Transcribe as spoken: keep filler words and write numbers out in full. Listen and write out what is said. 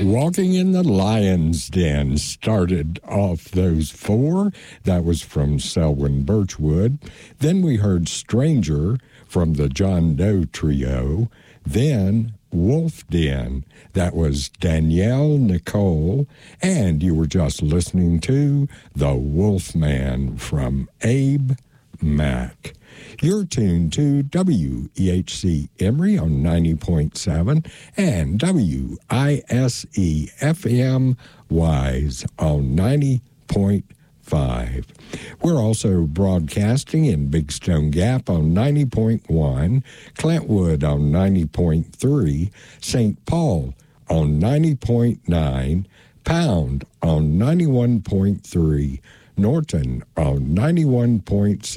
Walking in the Lion's Den started off those four. That was from Selwyn Birchwood. Then we heard Stranger from the John Doe Trio. Then Wolf Den. That was Danielle Nicole. And you were just listening to The Wolfman from Abe Mack. You're tuned to W E H C Emory on ninety point seven and W I S E F M Wise on ninety point five. We're also broadcasting in Big Stone Gap on ninety point one, Clintwood on ninety point three, Saint Paul on ninety point nine, Pound on ninety-one point three, Norton on ninety-one point seven.